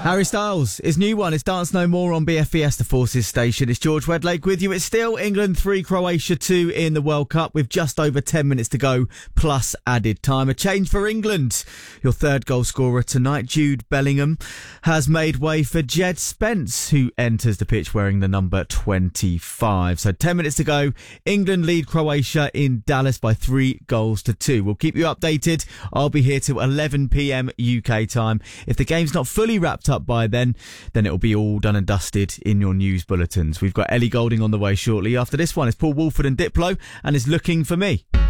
Harry Styles, his new one is Dance No More on BFBS, the Forces station. It's George Wedlake with you. It's still England 3, Croatia 2 in the World Cup with just over 10 minutes to go plus added time. A change for England. Your third goal scorer tonight, Jude Bellingham, has made way for Jed Spence, who enters the pitch wearing the number 25. So 10 minutes to go. England lead Croatia in Dallas by 3-2. We'll keep you updated. I'll be here till 11 p.m. UK time. If the game's not fully wrapped up by then it'll be all done and dusted in your news bulletins. We've got Ellie Goulding on the way shortly. After this one, it's Paul Woolford and Diplo, and it's Looking for Me.